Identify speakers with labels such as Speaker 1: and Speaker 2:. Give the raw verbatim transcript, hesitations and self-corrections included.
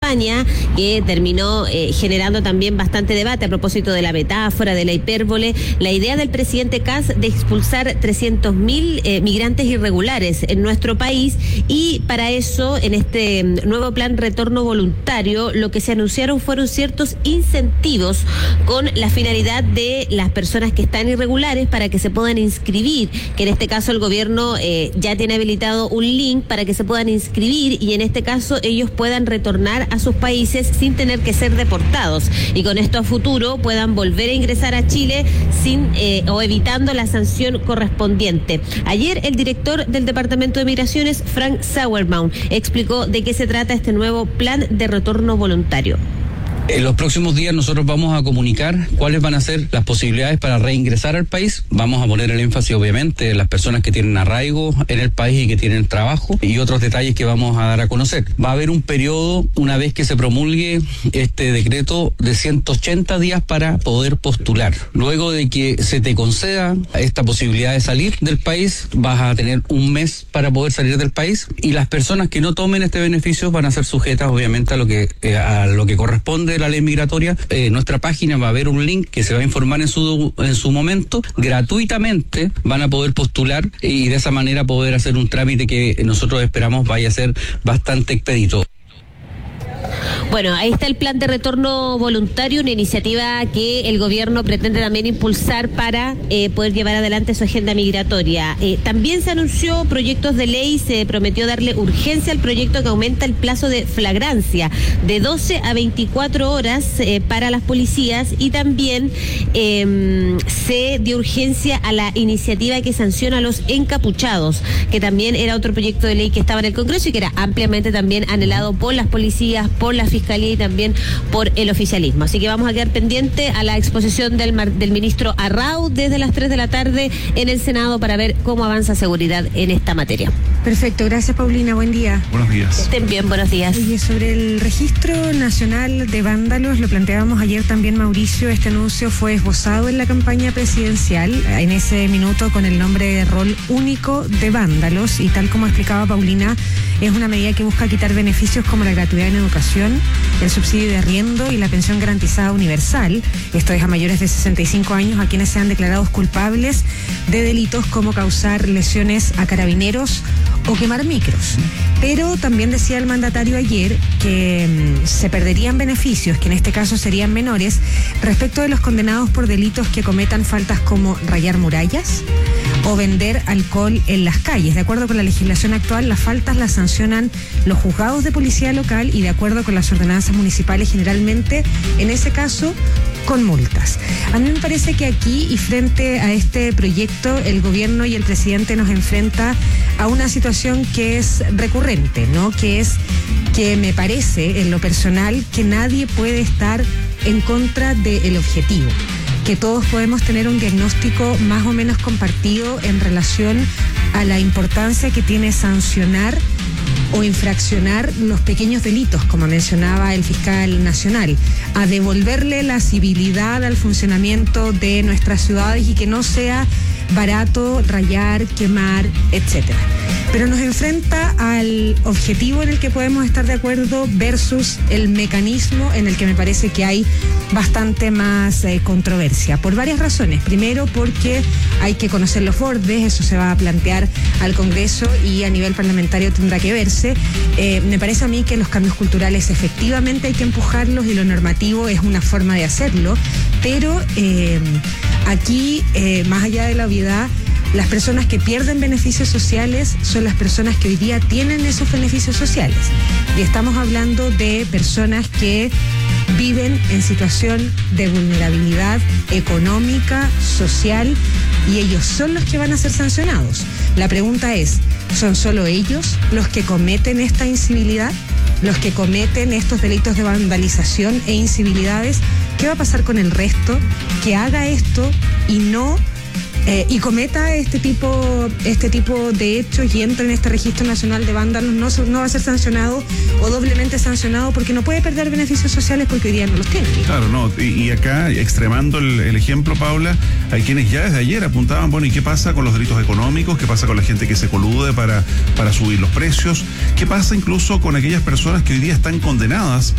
Speaker 1: campaña que terminó eh, generando también bastante debate a propósito de la metáfora, de la hipérbole, la idea del presidente Kast de expulsar trescientos mil eh, migrantes irregulares en nuestro país, y para eso en este nuevo plan retorno voluntario lo que se anunciaron fueron ciertos incentivos con la finalidad de las personas que están irregulares para que se puedan inscribir, que en este caso el gobierno eh, ya tiene habilitado un link para que se puedan inscribir y en este caso ellos puedan retornar a sus países sin tener que ser deportados, y con esto a futuro puedan volver a ingresar a Chile sin eh, o evitando la sanción correspondiente. Ayer el director del Departamento de Migraciones, Frank Sauerbaum, explicó de qué se trata este nuevo plan de retorno voluntario.
Speaker 2: En los próximos días nosotros vamos a comunicar cuáles van a ser las posibilidades para reingresar al país. Vamos a poner el énfasis, obviamente, en las personas que tienen arraigo en el país y que tienen trabajo, y otros detalles que vamos a dar a conocer. Va a haber un periodo, una vez que se promulgue este decreto, de ciento ochenta días para poder postular. Luego de que se te conceda esta posibilidad de salir del país, vas a tener un mes para poder salir del país, y las personas que no tomen este beneficio van a ser sujetas, obviamente, a lo que, eh, a lo que corresponde la ley migratoria. En eh, nuestra página va a haber un link que se va a informar en su en su momento. Gratuitamente van a poder postular y de esa manera poder hacer un trámite que nosotros esperamos vaya a ser bastante expedito.
Speaker 1: Bueno, ahí está el plan de retorno voluntario, una iniciativa que el gobierno pretende también impulsar para eh, poder llevar adelante su agenda migratoria. Eh, también se anunció proyectos de ley, se prometió darle urgencia al proyecto que aumenta el plazo de flagrancia de doce a veinticuatro horas eh, para las policías, y también eh, se dio urgencia a la iniciativa que sanciona a los encapuchados, que también era otro proyecto de ley que estaba en el Congreso y que era ampliamente también anhelado por las policías, por la Fiscalía y también por el oficialismo. Así que vamos a quedar pendiente a la exposición del, del ministro Arrau desde las tres de la tarde en el Senado para ver cómo avanza seguridad en esta materia.
Speaker 3: Perfecto, gracias Paulina, buen día.
Speaker 4: Buenos días.
Speaker 1: Que estén bien, buenos días.
Speaker 3: Oye, sobre el registro nacional de vándalos, lo planteábamos ayer también, Mauricio. Este anuncio fue esbozado en la campaña presidencial, en ese minuto con el nombre de rol único de vándalos, y tal como explicaba Paulina, es una medida que busca quitar beneficios como la gratuidad en educación, el subsidio de arriendo y la pensión garantizada universal, esto es a mayores de sesenta y cinco años, a quienes sean declarados culpables de delitos como causar lesiones a carabineros o quemar micros. Pero también decía el mandatario ayer que mmm, se perderían beneficios, que en este caso serían menores, respecto de los condenados por delitos que cometan faltas como rayar murallas o vender alcohol en las calles. De acuerdo con la legislación actual, las faltas las sancionan los juzgados de policía local y de acuerdo con las ordenanzas municipales, generalmente, en ese caso, con multas. A mí me parece que aquí y frente a este proyecto, el gobierno y el presidente nos enfrenta a una situación que es recurrente, ¿no? Que es que me parece, en lo personal, que nadie puede estar en contra del objetivo, que todos podemos tener un diagnóstico más o menos compartido en relación a la importancia que tiene sancionar o infraccionar los pequeños delitos, como mencionaba el fiscal nacional, a devolverle la civilidad al funcionamiento de nuestras ciudades y que no sea barato rayar, quemar, etcétera. Pero nos enfrenta al objetivo en el que podemos estar de acuerdo versus el mecanismo en el que me parece que hay bastante más eh, controversia, por varias razones. Primero, porque hay que conocer los bordes, eso se va a plantear al Congreso y a nivel parlamentario tendrá que verse. Eh, me parece a mí que los cambios culturales efectivamente hay que empujarlos y lo normativo es una forma de hacerlo, pero eh, aquí, eh, más allá de la obviedad, las personas que pierden beneficios sociales son las personas que hoy día tienen esos beneficios sociales. Y estamos hablando de personas que viven en situación de vulnerabilidad económica, social, y ellos son los que van a ser sancionados. La pregunta es, ¿son solo ellos los que cometen esta incivilidad? ¿Los que cometen estos delitos de vandalización e incivilidades? ¿Qué va a pasar con el resto que haga esto y no Eh, y cometa este tipo este tipo de hechos y entra en este registro nacional de vándalos? No, no va a ser sancionado o doblemente sancionado porque no puede perder beneficios sociales porque hoy día no los tiene.
Speaker 4: Claro, no, y, y acá, extremando el, el ejemplo, Paula, hay quienes ya desde ayer apuntaban, bueno, ¿y qué pasa con los delitos económicos? ¿Qué pasa con la gente que se colude para, para subir los precios? ¿Qué pasa incluso con aquellas personas que hoy día están condenadas